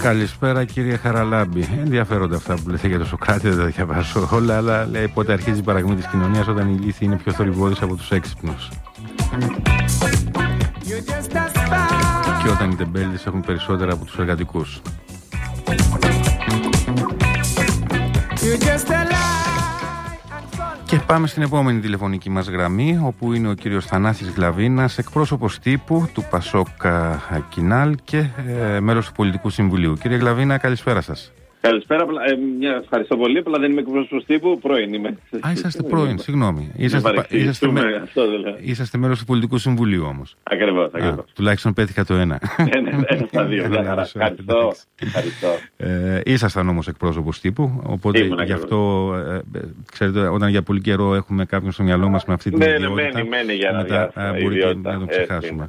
Καλησπέρα κύριε Χαραλάμπη. Ενδιαφέροντα αυτά που λέτε για το Σωκράτη, δεν τα διαβάζω όλα, αλλά λέει πότε αρχίζει η παρακμή της κοινωνίας όταν η λύθη είναι πιο θορυβώδης από τους έξυπνους. Και όταν οι τεμπέληδες έχουν περισσότερα από τους εργατικούς. Και πάμε στην επόμενη τηλεφωνική μας γραμμή, όπου είναι ο κύριος Θανάσης Γλαβίνας, εκπρόσωπος τύπου του Πασόκ Κινάλ και μέλος του Πολιτικού Συμβουλίου. Κύριε Γλαβίνα, καλησπέρα σας. Καλησπέρα, ευχαριστώ πολύ. Απλά δεν είμαι εκπρόσωπος τύπου, πρώην είμαι. Α, είσαστε πρώην, συγγνώμη. Είσαστε μέλος του Πολιτικού Συμβουλίου όμως. Ακριβώς. Τουλάχιστον πέτυχα το ένα. Ένα στα δύο. Ευχαριστώ. Ήσασταν όμως εκπρόσωπος τύπου, οπότε γι' αυτό, ξέρετε, όταν για πολύ καιρό έχουμε κάποιον στο μυαλό μας με αυτή την ιδιότητα, μένει για να μπορεί να τον ξεχάσουμε.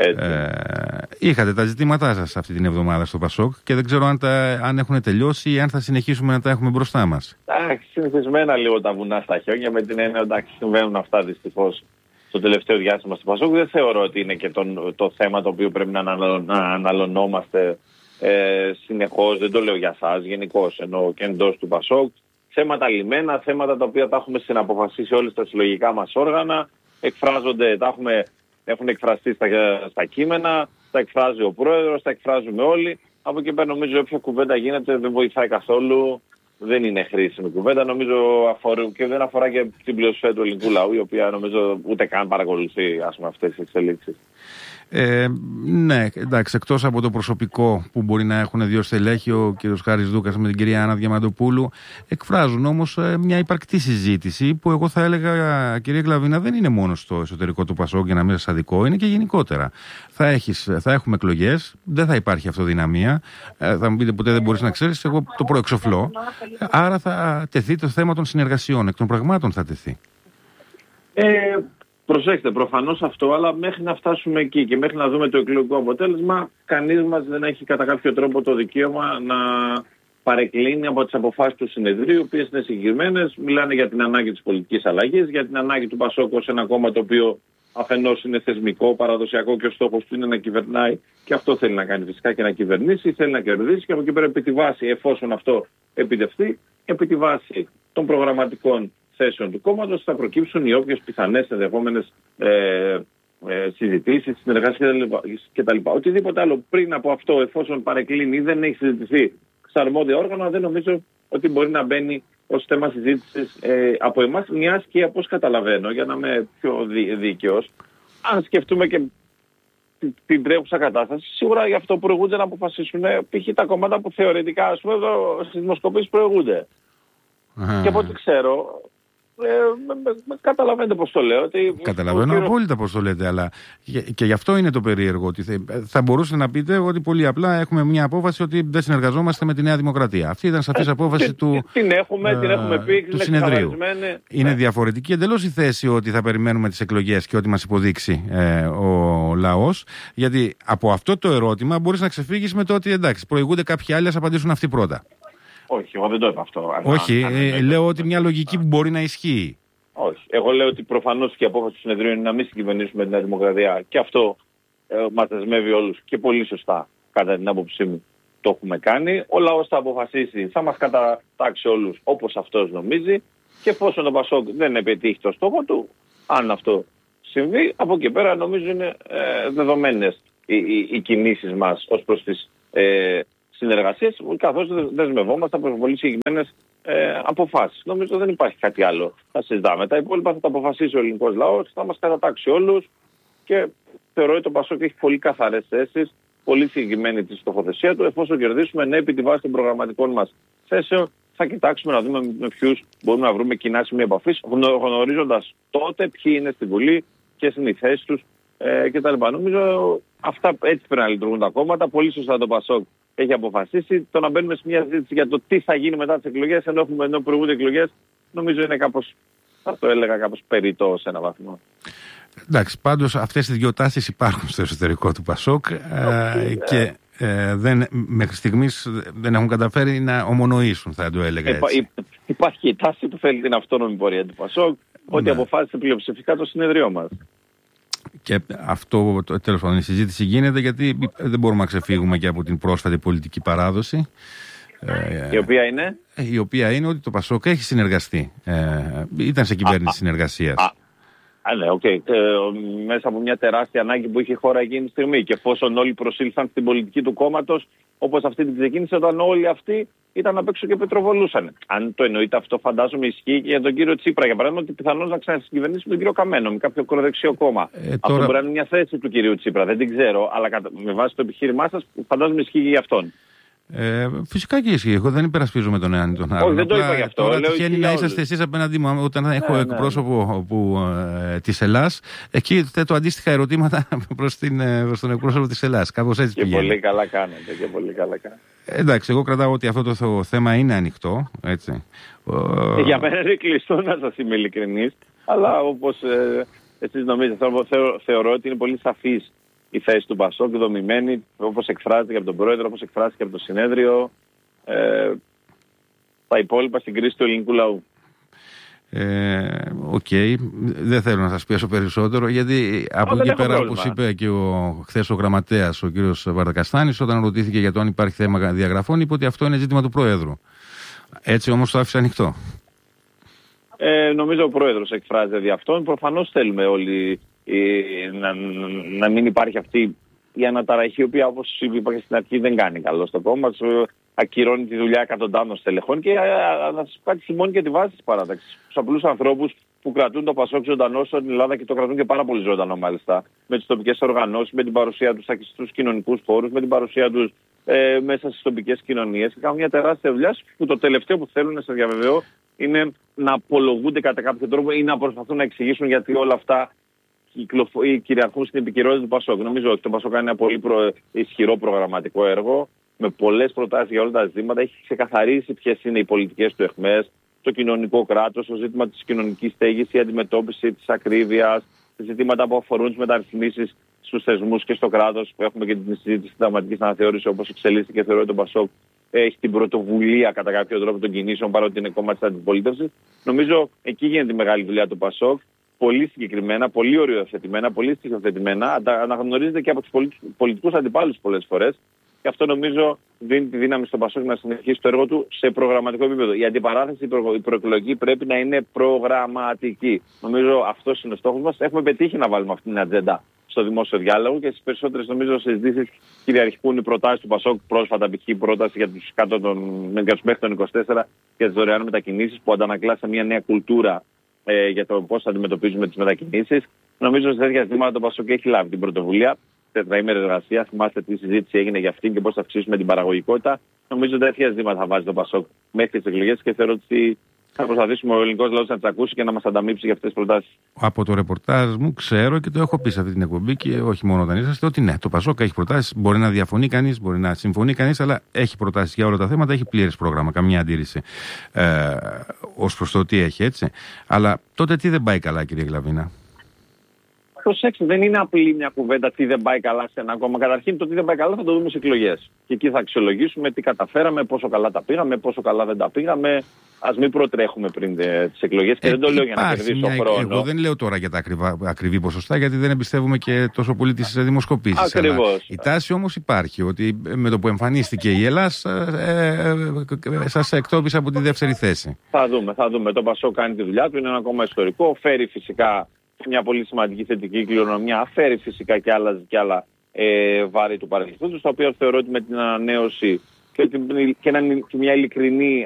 Είχατε τα ζητήματά σας αυτή την εβδομάδα στο Πασόκ και δεν ξέρω αν έχουν τελειώσει ή αν θα συνεχίσουμε να τα έχουμε μπροστά μας. Εντάξει, συνηθισμένα λίγο τα βουνά στα χιόνια, με την έννοια ότι συμβαίνουν αυτά δυστυχώς το τελευταίο διάστημα στο Πασόκ. Δεν θεωρώ ότι είναι και το θέμα το οποίο πρέπει να αναλωνόμαστε συνεχώς. Δεν το λέω για εσάς, γενικώς εννοώ και εντός του Πασόκ. Θέματα λυμμένα, θέματα τα οποία τα έχουμε συναποφασίσει όλες τα συλλογικά μας όργανα, εκφράζονται, έχουν εκφραστεί στα κείμενα, τα εκφράζει ο πρόεδρος, τα εκφράζουμε όλοι. Από εκεί πέρα νομίζω όποια κουβέντα γίνεται δεν βοηθάει καθόλου, δεν είναι χρήσιμη κουβέντα. Νομίζω και δεν αφορά και την πλειοψηφία του ελληνικού λαού, η οποία νομίζω ούτε καν παρακολουθεί αυτές τις εξελίξεις. Ναι, εντάξει, εκτός από το προσωπικό που μπορεί να έχουν δύο στελέχη, ο κ. Χάρης Δούκας με την κυρία Άννα Διαμαντοπούλου, εκφράζουν όμως μια υπαρκτή συζήτηση που εγώ θα έλεγα, κυρία Γλαβίνα, δεν είναι μόνο στο εσωτερικό του Πασόκ, για να μην σας αδικό, είναι και γενικότερα. Θα έχουμε εκλογές, δεν θα υπάρχει αυτοδυναμία. Θα μου πείτε, ποτέ δεν μπορείς να ξέρεις, εγώ το προεξοφλώ. Άρα θα τεθεί το θέμα των συνεργασιών, εκ των πραγμάτων θα τεθεί. Προσέξτε, προφανώς αυτό, αλλά μέχρι να φτάσουμε εκεί και μέχρι να δούμε το εκλογικό αποτέλεσμα, κανείς μας δεν έχει κατά κάποιο τρόπο το δικαίωμα να παρεκκλίνει από τις αποφάσεις του συνεδρίου, οι οποίες είναι συγκεκριμένες, μιλάνε για την ανάγκη της πολιτικής αλλαγής, για την ανάγκη του Πασόκ ως ένα κόμμα το οποίο αφενός είναι θεσμικό, παραδοσιακό και ο στόχος του είναι να κυβερνάει, και αυτό θέλει να κάνει φυσικά και να κυβερνήσει, θέλει να κερδίσει, και από εκεί πέρα επί τη βάση, εφόσον αυτό επιτευχθεί, επί τη βάση των προγραμματικών θέσεων του κόμματος θα προκύψουν οι όποιες πιθανές ενδεχόμενες συζητήσεις, συνεργασίες κτλ. Οτιδήποτε άλλο πριν από αυτό, εφόσον παρεκκλίνει ή δεν έχει συζητηθεί στα αρμόδια όργανα, δεν νομίζω ότι μπορεί να μπαίνει ως θέμα συζήτησης από εμάς, μιας και όπως καταλαβαίνω, για να είμαι πιο δίκαιος, αν σκεφτούμε και την τρέχουσα κατάσταση, σίγουρα γι' αυτό προηγούνται να αποφασίσουν π.χ. τα κομμάτια που θεωρητικά, ας πούμε, στις δημοσκοπήσεις προηγούνται. Και από ό,τι ξέρω, καταλαβαίνετε πώς το λέω. Καταλαβαίνω απόλυτα πώς το λέτε, αλλά και γι' αυτό είναι το περίεργο. Ότι θα μπορούσατε να πείτε ότι πολύ απλά έχουμε μια απόφαση ότι δεν συνεργαζόμαστε με τη Νέα Δημοκρατία. Αυτή ήταν σαφής απόφαση την έχουμε πει, του συνεδρίου. Είναι διαφορετική εντελώς η θέση ότι θα περιμένουμε τις εκλογές και ό,τι μας υποδείξει ο λαός. Γιατί από αυτό το ερώτημα μπορείς να ξεφύγεις με το ότι εντάξει, προηγούνται κάποιοι άλλοι, ας απαντήσουν αυτοί πρώτα. Όχι, εγώ δεν το είπα αυτό. Όχι, λέω ότι μια λογική που μπορεί να ισχύει. Όχι. Εγώ λέω ότι προφανώς και η απόφαση του συνεδρίου είναι να μην συγκυβερνήσουμε την Νέα Δημοκρατία. Και αυτό μας δεσμεύει όλους και πολύ σωστά, κατά την άποψή μου, το έχουμε κάνει. Ο λαός θα αποφασίσει, θα μας κατατάξει όλους όπως αυτός νομίζει. Και εφόσον το Πασόκ δεν επιτύχει το στόχο του, αν αυτό συμβεί, από εκεί πέρα νομίζω είναι δεδομένες οι κινήσεις μας ως προς τις συνεργασίες, καθώς δεσμευόμαστε από πολύ συγκεκριμένες αποφάσεις. Νομίζω δεν υπάρχει κάτι άλλο. Θα συζητάμε. Τα υπόλοιπα θα τα αποφασίσει ο ελληνικός λαός, θα μας κατατάξει όλους, και θεωρώ ότι το Πασόκ έχει πολύ καθαρές θέσεις, πολύ συγκεκριμένη τη στοχοθεσία του. Εφόσον κερδίσουμε, ναι, επί τη βάση των προγραμματικών μας θέσεων, θα κοιτάξουμε να δούμε με ποιους μπορούμε να βρούμε κοινά σημεία επαφής, γνωρίζοντας τότε ποιοι είναι στην Βουλή, ποιες είναι οι θέσεις τους κτλ. Νομίζω αυτά έτσι πρέπει να λειτουργούν τα κόμματα. Πολύ σωστά το Πασόκ έχει αποφασίσει. Το να μπαίνουμε σε μια συζήτηση για το τι θα γίνει μετά τις εκλογές, ενώ προηγούνται εκλογές, νομίζω είναι κάπως, θα το έλεγα, κάπως περιττό σε έναν βαθμό. Εντάξει, πάντως αυτές οι δύο τάσεις υπάρχουν στο εσωτερικό του Πασόκ και μέχρι στιγμής δεν έχουν καταφέρει να ομονοήσουν, θα το έλεγα έτσι. Υπάρχει η τάση που θέλει την αυτόνομη πορεία του Πασόκ, ότι αποφάσισε πλειοψηφικά το συνεδριό μας. Και αυτό, τέλος πάντων, η συζήτηση γίνεται γιατί δεν μπορούμε να ξεφύγουμε και από την πρόσφατη πολιτική παράδοση. Η οποία είναι ότι το ΠΑΣΟΚ έχει συνεργαστεί. Ήταν σε κυβέρνηση συνεργασίας. Ναι, μέσα από μια τεράστια ανάγκη που είχε η χώρα εκείνη τη στιγμή. Και εφόσον όλοι προσήλθαν στην πολιτική του κόμματος, όπως αυτή την ξεκίνησε, όταν όλοι αυτοί ήταν απ' έξω και πετροβολούσαν. Αν το εννοείται αυτό, φαντάζομαι ισχύει και για τον κύριο Τσίπρα. Για παράδειγμα, ότι πιθανώς να ξανασυγκυβερνήσει με τον κύριο Καμένο, με κάποιο ακροδεξιό κόμμα. Αυτό μπορεί να είναι μια θέση του κυρίου Τσίπρα. Δεν την ξέρω, αλλά με βάση το επιχείρημά σας, φαντάζομαι ισχύει και για αυτόν. Φυσικά και ισχύει. Εγώ δεν υπερασπίζομαι τον έναν ή τον άλλον. Όχι, δεν το είπα γι' αυτό. Τώρα τυχαίνει να είσαστε εσείς απέναντί μου. Όταν έχω εκπρόσωπο της Ελλάς, εκεί θέτω αντίστοιχα ερωτήματα προς τον εκπρόσωπο της Ελλάς. Κάπως έτσι πηγαίνει. Πολύ καλά κάνετε. Εντάξει, εγώ κρατάω ότι αυτό το θέμα είναι ανοιχτό. Έτσι. Για μένα είναι κλειστό, να σας είμαι ειλικρινής. Αλλά όπως εσείς νομίζετε, θεωρώ ότι είναι πολύ σαφής η θέση του ΠΑΣΟΚ, δομημένη, όπως εκφράζεται και από τον Πρόεδρο, όπως εκφράζεται και από το Συνέδριο. Τα υπόλοιπα στην κρίση του ελληνικού λαού. Δεν θέλω να σας πιέσω περισσότερο, γιατί από εκεί πέρα, όπως είπε και χθες ο γραμματέας, ο κύριος Βαρδακαστάνης, όταν ρωτήθηκε για το αν υπάρχει θέμα διαγραφών, είπε ότι αυτό είναι ζήτημα του Προέδρου. Έτσι όμως το άφησε ανοιχτό. Νομίζω ο Πρόεδρος εκφράζεται δι' αυτόν. Προφανώς θέλουμε όλοι να μην υπάρχει αυτή η αναταραχή, η οποία, όπως είπα και στην αρχή, δεν κάνει καλό στο κόμμα. Ακυρώνει τη δουλειά εκατοντάδων στελεχών και να σας πω κάτι, θυμώνει και τη βάση της παράταξης. Τους απλούς ανθρώπους που κρατούν το ΠΑΣΟΚ ζωντανό στην Ελλάδα και το κρατούν και πάρα πολύ ζωντανό μάλιστα. Με τις τοπικές οργανώσεις, με την παρουσία τους στους κοινωνικούς χώρους, με την παρουσία τους μέσα στις τοπικές κοινωνίες. Και κάνουν μια τεράστια δουλειά που το τελευταίο που θέλουν, να σας διαβεβαιώ, είναι να απολογούνται κατά κάποιο τρόπο ή να προσπαθούν να εξηγήσουν γιατί όλα αυτά κυριαρχούν στην επικαιρότητα του ΠΑΣΟΚ. Νομίζω ότι το ΠΑΣΟΚ είναι ένα πολύ ισχυρό προγραμματικό έργο, με πολλές προτάσεις για όλα τα ζητήματα. Έχει ξεκαθαρίσει ποιες είναι οι πολιτικές του εχμές, το κοινωνικό κράτος, το ζήτημα της κοινωνικής στέγης, η αντιμετώπιση της ακρίβειας, ζητήματα που αφορούν τις μεταρρυθμίσεις στους θεσμούς και στο κράτος, που έχουμε και την συζήτηση της συνταγματικής αναθεώρησης, όπως εξελίσσεται, και θεωρώ ότι το ΠΑΣΟΚ έχει την πρωτοβουλία κατά κάποιο τρόπο των κινήσεων, παρότι είναι κόμμα της αντιπολίτευσης. Νομίζω εκεί γίνεται η μεγάλη δουλειά του ΠΑΣΟΚ. Πολύ συγκεκριμένα, πολύ οριοθετημένα, πολύ στοιχειοθετημένα. Αναγνωρίζεται και από τους πολιτικούς αντιπάλους πολλές φορές. Και αυτό νομίζω δίνει τη δύναμη στον ΠΑΣΟΚ να συνεχίσει το έργο του σε προγραμματικό επίπεδο. Η αντιπαράθεση, η προεκλογική πρέπει να είναι προγραμματική. Νομίζω αυτός είναι ο στόχος μας. Έχουμε πετύχει να βάλουμε αυτή την ατζέντα στο δημόσιο διάλογο και στις περισσότερες νομίζω συζητήσεις κυριαρχούν οι προτάσεις του ΠΑΣΟΚ. Πρόσφατα π.χ. πρόταση για τους μέχρι τον 24 για τις δωρεάν μετακινήσεις, που αντανακλά σε μια νέα κουλτούρα για το πώς θα αντιμετωπίζουμε τις μετακινήσεις. Νομίζω σε τέτοια ζητήματα το ΠΑΣΟΚ έχει λάβει την πρωτοβουλία. Τετραήμερη εργασία, θυμάστε τι συζήτηση έγινε για αυτήν και πώς θα αυξήσουμε την παραγωγικότητα. Νομίζω τέτοια ζητήματα θα βάζει το ΠΑΣΟΚ μέχρι τις εκλογές και θεωρώ ότι θα προσπαθήσουμε ο ελληνικός λαός να τις ακούσει και να μας ανταμείψει για αυτές τις προτάσεις. Από το ρεπορτάζ μου ξέρω και το έχω πει σε αυτή την εκπομπή και όχι μόνο όταν είσαστε, ότι ναι, το ΠΑΣΟΚ έχει προτάσεις. Μπορεί να διαφωνεί κανείς, μπορεί να συμφωνεί κανείς, αλλά έχει προτάσεις για όλα τα θέματα, έχει πλήρες πρόγραμμα, καμία αντίρρηση ως προς το τι έχει, έτσι. Αλλά τότε τι δεν πάει καλά, κύριε Γλαβίνα? Προσέξτε, δεν είναι απλή μια κουβέντα τι δεν πάει καλά σε ένα κόμμα. Καταρχήν, το τι δεν πάει καλά θα το δούμε στις εκλογές. Και εκεί θα αξιολογήσουμε τι καταφέραμε, πόσο καλά τα πήγαμε, πόσο καλά δεν τα πήγαμε. Ας μην προτρέχουμε πριν τις εκλογές και δεν το λέω για να κερδίσω χρόνο. Εγώ δεν λέω τώρα για τα ακριβή ποσοστά, γιατί δεν εμπιστεύομαι και τόσο πολύ τις δημοσκοπήσεις. Ακριβώς. Η τάση όμως υπάρχει, ότι με το που εμφανίστηκε η Ελλάς, σας εκτόπισε από τη δεύτερη θέση. Θα δούμε. Το ΠΑΣΟΚ κάνει τη δουλειά του, είναι ένα κόμμα ιστορικό, φέρει φυσικά μια πολύ σημαντική θετική κληρονομιά, φέρει φυσικά και άλλα βάρη του παρελθόντος, τα οποία θεωρώ ότι με την ανανέωση και μια ειλικρινή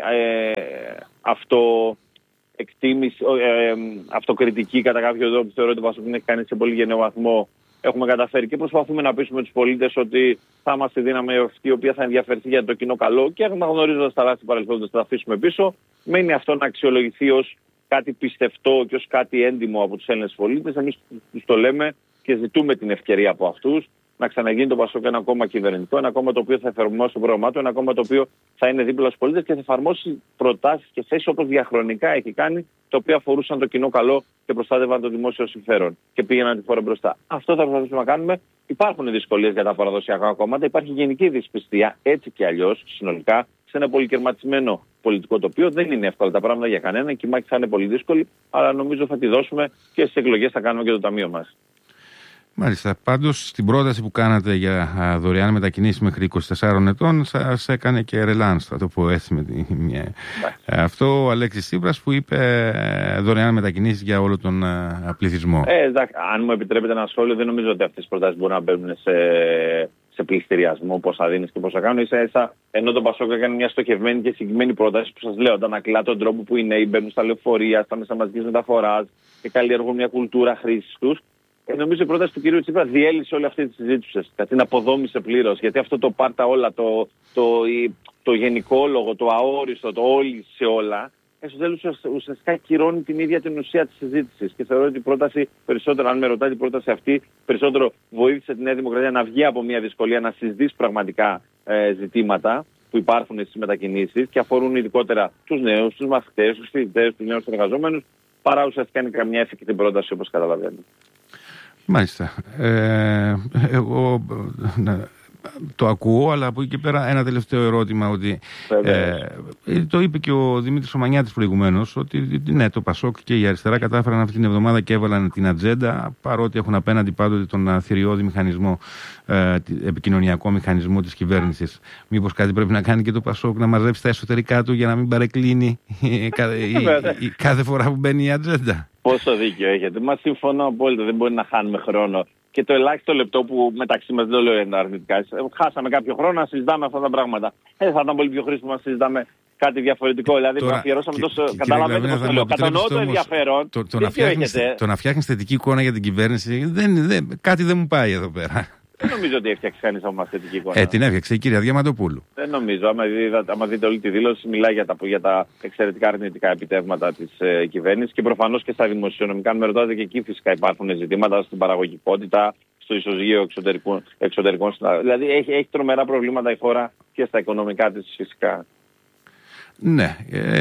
αυτοκριτική κατά κάποιο τρόπο, θεωρώ ότι ο ΠΑΣΟΚ έχει κάνει σε πολύ γενναίο βαθμό, έχουμε καταφέρει και προσπαθούμε να πείσουμε τους πολίτες ότι θα είμαστε δύναμη αυτή η οποία θα ενδιαφερθεί για το κοινό καλό και αναγνωρίζοντας τα λάθη του παρελθόντος θα τα αφήσουμε πίσω. Μένει αυτό να αξιολογηθεί ως κάτι πιστευτό και ως κάτι έντιμο από τους Έλληνες πολίτες. Εμείς τους το λέμε και ζητούμε την ευκαιρία από αυτούς να ξαναγίνει το ΠΑΣΟΚ ένα κόμμα κυβερνητικό, ένα κόμμα το οποίο θα εφαρμόσει το πρόγραμμά του, ένα κόμμα το οποίο θα είναι δίπλα στους πολίτες και θα εφαρμόσει προτάσεις και θέσεις όπως διαχρονικά έχει κάνει, τα οποία αφορούσαν το κοινό καλό και προστάτευαν το δημόσιο συμφέρον και πήγαιναν τη χώρα μπροστά. Αυτό θα προσπαθήσουμε να κάνουμε. Υπάρχουν δυσκολίες για τα παραδοσιακά κόμματα, υπάρχει γενική δυσπιστία έτσι και αλλιώς συνολικά σε ένα πολυκερματισμένο πολιτικό τοπίο. Δεν είναι εύκολα τα πράγματα για κανένα και η μάχη θα είναι πολύ δύσκολη, αλλά νομίζω θα τη δώσουμε και στις εκλογές θα κάνουμε και το ταμείο μας. Μάλιστα. Πάντως στην πρόταση που κάνατε για δωρεάν μετακινήσεις μέχρι 24 ετών σας έκανε και ρελάνς, θα το πω έτσι. Αυτό ο Αλέξης Τσίπρας που είπε δωρεάν μετακινήσεις για όλο τον πληθυσμό. Αν μου επιτρέπετε ένα σχόλιο, δεν νομίζω ότι αυτές οι προτάσεις μπορούν να μπαίνουν σε πληστηριασμό, πώς θα δίνεις και πώς θα κάνουν. Ίσα-ίσα, ενώ το Πασόκ έκανε μια στοχευμένη και συγκεκριμένη πρόταση που σας λέω, αντανακλά τον τρόπο που οι νέοι μπαίνουν στα λεωφορεία, στα μέσα μαζικής μεταφοράς και καλλιεργούν μια κουλτούρα χρήσης τους. Νομίζω η πρόταση του κ. Τσίπρα διέλυσε όλη αυτή τη συζήτηση. Την αποδόμησε πλήρως. Γιατί αυτό το πάρτα όλα, το γενικόλογο, το αόριστο, το όλοι σε όλα, στο τέλος ουσιαστικά κυρώνει την ίδια την ουσία της συζήτησης. Και θεωρώ ότι η πρόταση, περισσότερο, αν με ρωτάτε, η πρόταση αυτή περισσότερο βοήθησε τη Νέα Δημοκρατία να βγει από μια δυσκολία, να συζητήσει πραγματικά ζητήματα που υπάρχουν στις μετακινήσεις και αφορούν ειδικότερα τους νέους, τους μαθητές, τους φοιτητές, τους νέους εργαζόμενους, παρά ουσιαστικά είναι καμιά εφικτή πρόταση όπως καταλαβαίνετε. Μάλιστα. Εγώ το ακούω, αλλά από εκεί και πέρα ένα τελευταίο ερώτημα, ότι το είπε και ο Δημήτρης Ομανιάτης προηγουμένως, ότι ναι, το Πασόκ και η αριστερά κατάφεραν αυτή την εβδομάδα και έβαλαν την ατζέντα, παρότι έχουν απέναντι πάντοτε τον θηριώδη μηχανισμό, επικοινωνιακό μηχανισμό της κυβέρνησης. Μήπως κάτι πρέπει να κάνει και το Πασόκ, να μαζέψει τα εσωτερικά του για να μην παρεκκλίνει κάθε φορά που μπαίνει η ατζέντα? Πόσο δίκιο έχετε. Μα συμφωνώ απόλυτα, δεν μπορεί να χάνουμε χρόνο. Και το ελάχιστο λεπτό που μεταξύ μας, δεν το λέω αρνητικά, χάσαμε κάποιο χρόνο να συζητάμε αυτά τα πράγματα. Θα ήταν πολύ πιο χρήσιμο να συζητάμε κάτι διαφορετικό. Δηλαδή, που αφιερώσαμε τόσο. Καταλαβαίνετε πώς το λέω. Κατανοώ το ενδιαφέρον. Το να φτιάχνεις θετική εικόνα για την κυβέρνηση, κάτι δεν μου πάει εδώ πέρα. Δεν νομίζω ότι έφτιαξε κανείς από μας θετική εικόνα. Την έφτιαξε η κυρία Διαμαντοπούλου. Δεν νομίζω. Άμα δείτε όλη τη δήλωση, μιλάει για τα εξαιρετικά αρνητικά επιτεύγματα της κυβέρνησης και προφανώς και στα δημοσιονομικά. Αν με ρωτάτε, και εκεί φυσικά υπάρχουν ζητήματα στην παραγωγικότητα, στο ισοζύγιο εξωτερικών. Δηλαδή έχει τρομερά προβλήματα η χώρα και στα οικονομικά της φυσικά. Ναι,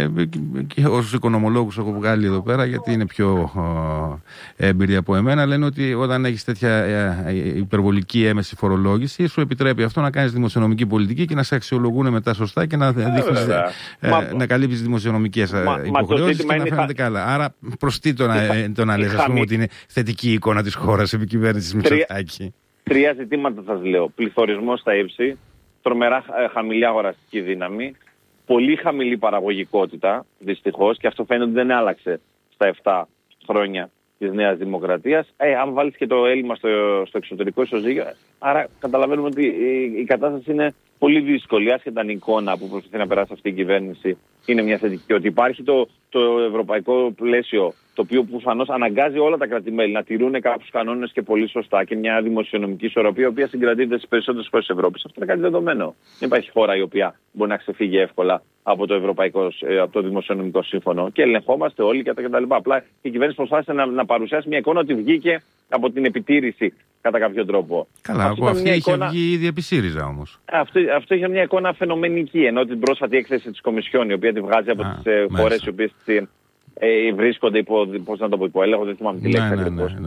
και όσους οικονομολόγους έχω βγάλει εδώ πέρα, γιατί είναι πιο έμπειροι από εμένα, λένε ότι όταν έχεις τέτοια υπερβολική έμεση φορολόγηση, σου επιτρέπει αυτό να κάνεις δημοσιονομική πολιτική και να σε αξιολογούν μετά σωστά και να δείχνεις, να καλύψεις δημοσιονομικές υποχρεώσεις και να φαίνεται καλά. Άρα προς τι το να λες, ας πούμε, ότι είναι θετική εικόνα της χώρας επί κυβέρνησης Μητσοτάκη? Τρία ζητήματα σας λέω. Πληθωρισμός στα ύψη, τρομερά χαμηλή αγοραστική δύναμη, πολύ χαμηλή παραγωγικότητα, δυστυχώς, και αυτό φαίνεται ότι δεν άλλαξε στα 7 χρόνια της Νέας Δημοκρατίας. Αν βάλεις και το έλλειμμα στο εξωτερικό ισοζύγιο, άρα καταλαβαίνουμε ότι η κατάσταση είναι πολύ δύσκολη. Άσχετα την εικόνα που προσπαθεί να περάσει αυτή η κυβέρνηση, είναι μια θετική. Ότι υπάρχει το ευρωπαϊκό πλαίσιο, το οποίο προφανώς αναγκάζει όλα τα κράτη-μέλη να τηρούν κάποιους κανόνες και πολύ σωστά, και μια δημοσιονομική ισορροπία, η οποία συγκρατείται στις περισσότερες χώρες της Ευρώπης. Αυτό είναι κάτι δεδομένο. Δεν υπάρχει χώρα η οποία μπορεί να ξεφύγει εύκολα από το δημοσιονομικό σύμφωνο. Και ελεγχόμαστε όλοι κτλ. Απλά η κυβέρνηση προσπάθησε να παρουσιάσει μια εικόνα ότι βγήκε από την επιτήρηση κατά κάποιο τρόπο. Καλά, από αυτή είχε βγει ήδη επί ΣΥΡΙΖΑ όμως. Αυτό είχε μια εικόνα φαινομενική, ενώ την πρόσφατη έκθεση της Κομισιόν, η οποία τη βγάζει από τις χώρες οι οποίες βρίσκονται υπό έλεγχο, δεν θυμάμαι τη λέξη ακριβώς.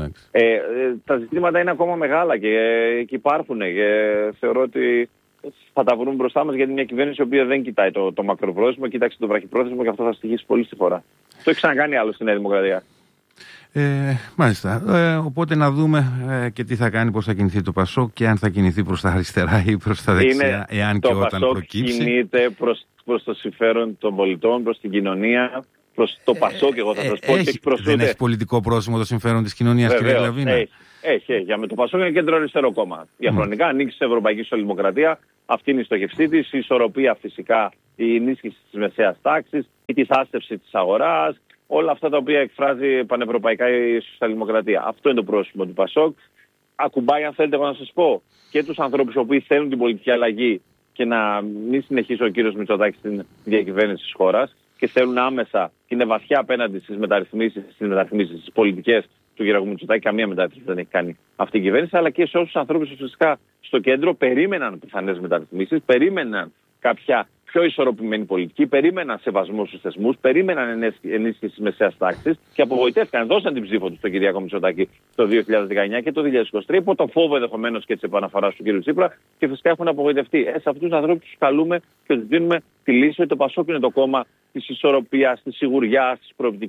Τα ζητήματα είναι ακόμα μεγάλα και υπάρχουν. Θεωρώ ότι θα τα βρουν μπροστά μας, γιατί μια κυβέρνηση η οποία δεν κοιτάει το μακροπρόθεσμο, κοίταξε το βραχυπρόθεσμο, και αυτό θα στοιχήσει πολύ στη χώρα. Το έχει ξανακάνει άλλο στη Νέα Δημοκρατία. Μάλιστα. Οπότε να δούμε και τι θα κάνει, πώς θα κινηθεί το Πασόκ και αν θα κινηθεί προς τα αριστερά ή προς τα δεξιά, εάν και όταν προκύψει. Το Πασόκ κινείται προς το συμφέρον των πολιτών, προς την κοινωνία, προς το Πασόκ, εγώ θα σας πω. Δεν έχει πολιτικό πρόσημο το συμφέρον της κοινωνίας, κύριε Γλαβίνα? Έχει. Για με το Πασόκ είναι κέντρο αριστερό κόμμα. Διαχρονικά ανήκει στην Ευρωπαϊκή Σοσιαλδημοκρατία. Αυτή είναι η στοχευσή της. Η ισορροπία φυσικά, η ενίσχυση της μεσαίας τάξης, η tisάστευση της αγοράς. Όλα αυτά τα οποία εκφράζει πανευρωπαϊκά η Σοσιαλδημοκρατία. Αυτό είναι το πρόσημο του Πασόκ. Ακουμπάει, αν θέλετε, εγώ να σας πω, και τους ανθρώπους οι οποίοι θέλουν την πολιτική αλλαγή και να μην συνεχίσει ο κύριος Μητσοτάκης στην διακυβέρνηση της χώρας και θέλουν άμεσα και είναι βαθιά απέναντι στις μεταρρυθμίσεις, στις πολιτικές του κ. Μητσοτάκη. Καμία μεταρρύθμιση δεν έχει κάνει αυτή η κυβέρνηση, αλλά και σε όσους ανθρώπους ουσιαστικά στο κέντρο περίμεναν πιθανές μεταρρυθμίσεις, περίμεναν κάποια πιο ισορροπημένη πολιτική, περίμεναν σεβασμό στους θεσμούς, περίμεναν ενίσχυση της μεσαίας τάξης και απογοητεύτηκαν. Δώσαν την ψήφο τους στον Κυριάκο Μητσοτάκη το 2019 και το 2023, υπό το φόβο ενδεχομένως και της επαναφοράς του κ. Τσίπρα, και φυσικά έχουν απογοητευτεί. Σε αυτούς τους ανθρώπους τους καλούμε και τους δίνουμε τη λύση ότι το Πασόκ είναι το κόμμα της ισορροπίας, της σιγουριάς, της προοπτικής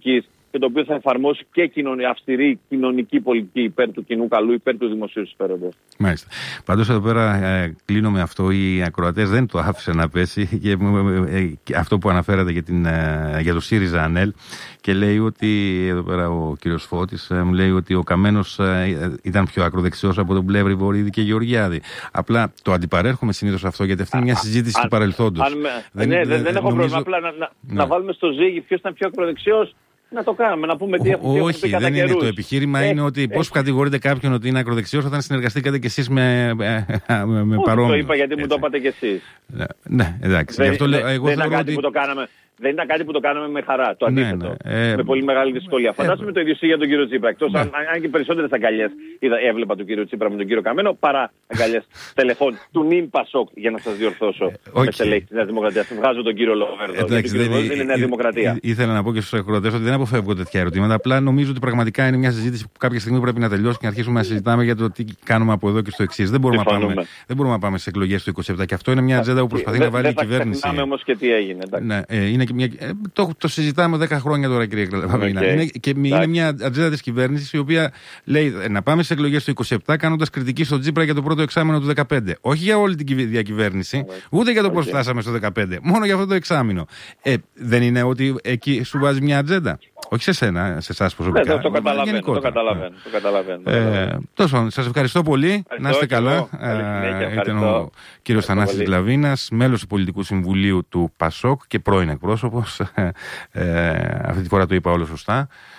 και το οποίο θα εφαρμόσει και αυστηρή κοινωνική πολιτική υπέρ του κοινού καλού, υπέρ του δημοσίου συμφέροντος. Μάλιστα. Πάντως εδώ πέρα κλείνω με αυτό. Οι ακροατές δεν το άφησαν να πέσει. Και αυτό που αναφέρατε για το ΣΥΡΙΖΑ ΑΝΕΛ, και λέει ότι εδώ πέρα ο κύριος Φώτης μου λέει ότι ο Καμένος ήταν πιο ακροδεξιός από τον Πλεύρη, Βορίδη και Γεωργιάδη. Απλά το αντιπαρέρχομαι συνήθως αυτό, γιατί αυτή είναι μια συζήτηση του παρελθόντος. Δεν έχω πρόβλημα. Απλά να βάλουμε στο ζύγι ποιος ήταν πιο ακροδεξιός. Να το κάνουμε, να πούμε τι έχουμε πει. Όχι, δεν είναι το επιχείρημα. Είναι ότι πώς κατηγορείτε κάποιον ότι είναι ακροδεξιός όταν συνεργαστήκατε κι εσείς με παρόμοιο. Το είπα γιατί μου το είπατε κι εσείς. Ναι, εντάξει. Δεν ήταν κάτι που το κάναμε με χαρά. Το αντίθετο. Με πολύ μεγάλη δυσκολία. Φαντάζομαι το ίδιο για τον κύριο Τσίπρα. Εκτός αν και περισσότερες αγκαλιές έβλεπα τον κύριο Τσίπρα με τον κύριο Καμένο παρά αγκαλιές τελεφών του νυν Πασόκ, για να σας διορθώσω. Με στελέχη της Νέας Δημοκρατίας. Βγάζω τον κύριο Λοβέρδο. Δεν είναι Νέα Δημοκρατία. Ήθελα να πω και στους ακροατές ότι δεν αποφεύγω τέτοια ερωτήματα. Απλά νομίζω ότι πραγματικά είναι μια συζήτηση που κάποια στιγμή πρέπει να τελειώσει και να αρχίσουμε να συζητάμε για το τι κάνουμε από εδώ και στο εξής. Δεν μπορούμε να πάμε σε εκλογές του 27. Και αυτό είναι μια ατζέντα που προσπαθεί να βάλει η κυβέρνηση. Δεν ξεχνάμε όμως και τι έγινε. Το συζητάμε 10 χρόνια τώρα, κύριε Κλαβίνα. Είναι μια ατζέντα της κυβέρνησης η οποία λέει να πάμε σε εκλογές του 27 κάνοντας κριτική στον Τσίπρα για το πρώτο εξάμηνο του 2015. Όχι για όλη την διακυβέρνηση, ούτε για το πώς φτάσαμε στο 2015. Μόνο για αυτό το εξάμηνο. Δεν είναι ότι εκεί σου βάζει μια ατζέντα? Όχι σε σένα, σε εσάς προσωπικά. Το καταλαβαίνω. Τόσο, σας ευχαριστώ πολύ. Να είστε καλά. Ήταν ο κύριος Θανάσης Λαβίνας, μέλος του Πολιτικού Συμβουλίου του ΠΑΣΟΚ και πρώην εκπρόσωπος. Αυτή τη φορά το είπα όλο σωστά.